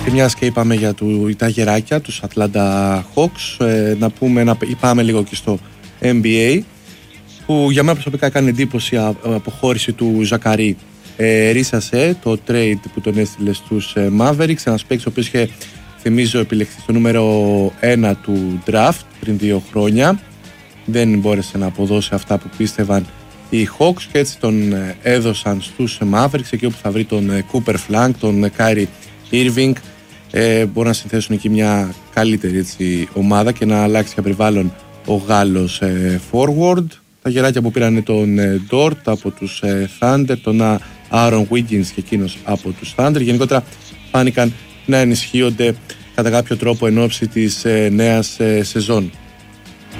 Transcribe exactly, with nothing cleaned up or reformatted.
Και μιας και είπαμε για του, τα γεράκια, τους Atlanta Hawks, ε, να πούμε, να πάμε λίγο και στο N B A, που για μένα προσωπικά έκανε εντύπωση η αποχώρηση του Ζακαρί ε, Ρίσασε, το trade που τον έστειλε στους ε, Mavericks, ένας παίκτης ο οποίος είχε, θυμίζω, επιλεχθεί στο νούμερο ένα του draft πριν δύο χρόνια. Δεν μπόρεσε να αποδώσει αυτά που πίστευαν οι Hawks και έτσι τον ε, έδωσαν στους Mavericks, εκεί όπου θα βρει τον ε, Cooper Flank, τον ε, Kyrie Irving. Ε, μπορούν να συνθέσουν εκεί μια καλύτερη έτσι, ομάδα και να αλλάξει και περιβάλλον ο Γάλλος ε, forward. Τα γεράκια που πήραν τον ε, Dort από τους ε, Thunder, τον ε, Aaron Wiggins και εκείνος από τους Thunder. Γενικότερα φάνηκαν να ενισχύονται κατά κάποιο τρόπο εν ώψη της ε, νέας ε, σεζόν.